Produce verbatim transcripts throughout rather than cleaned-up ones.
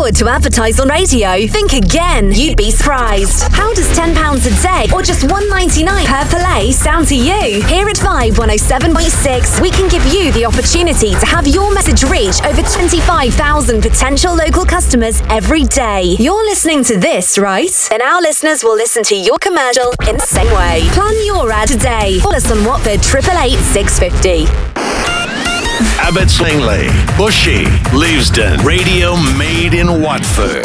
afford to advertise on radio? Think again. You'd be surprised. How does ten pounds a day or just one pound ninety-nine per play sound to you? Here at Vibe one oh seven point six, we can give you the opportunity to have your message reach over twenty-five thousand potential local customers every day. You're listening to this, right? Then our listeners will listen to your commercial in the same way. Plan your ad today. Call us on Watford eight eight eight, six five zero. Abbots Langley, Bushy, Leavesden, radio made in Watford.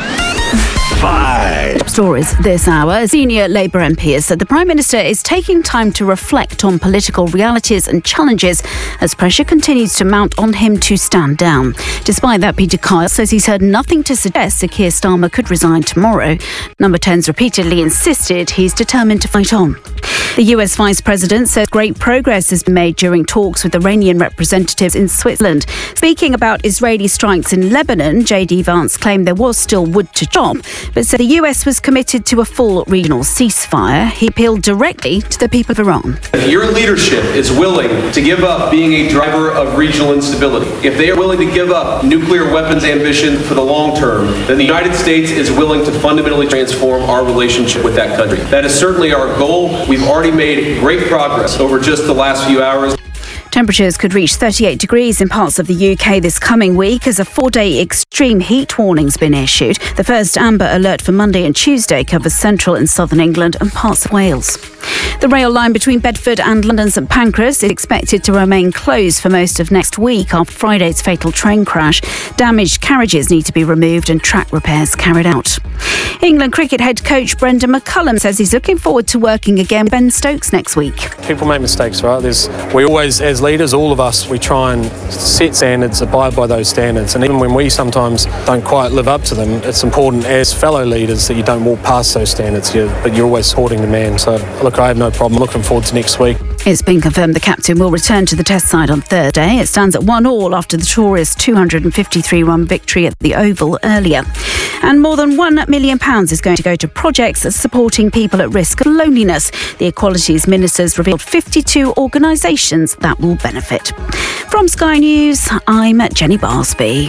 Five. Stories this hour. A senior Labour M P has said the Prime Minister is taking time to reflect on political realities and challenges as pressure continues to mount on him to stand down. Despite that, Peter Kyle says he's heard nothing to suggest Sir Keir Starmer could resign tomorrow. Number ten's repeatedly insisted he's determined to fight on. The U S Vice President says great progress has been made during talks with Iranian representatives in Switzerland. Speaking about Israeli strikes in Lebanon, J D Vance claimed there was still wood to chop, but said the U S was committed to a full regional ceasefire. He appealed directly to the people of Iran. If your leadership is willing to give up being a driver of regional instability, if they are willing to give up nuclear weapons ambition for the long term, then the United States is willing to fundamentally transform our relationship with that country. That is certainly our goal. We've already made great progress over just the last few hours. Temperatures could reach thirty-eight degrees in parts of the U K this coming week as a four-day extreme heat warning's been issued. The first amber alert for Monday and Tuesday covers central and southern England and parts of Wales. The rail line between Bedford and London St Pancras is expected to remain closed for most of next week after Friday's fatal train crash. Damaged carriages need to be removed and track repairs carried out. England cricket head coach Brendan McCullum says he's looking forward to working again with Ben Stokes next week. People make mistakes, right? There's, we always, as leaders, all of us, we try and set standards, abide by those standards, and even when we sometimes don't quite live up to them, it's important as fellow leaders that you don't walk past those standards, you, but you're always supporting the man. So look, I have no problem looking forward to next week. It's been confirmed the captain will return to the Test side on Thursday. It stands at one all after the Tourists' two hundred fifty-three run victory at the Oval earlier. And more than one million pounds is going to go to projects supporting people at risk of loneliness. The Equalities Ministers revealed fifty-two organisations that will benefit. From Sky News, I'm Jenny Barsby.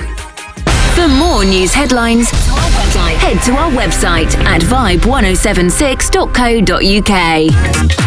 For more news headlines, head to our website at vibe ten seventy-six dot co dot uk.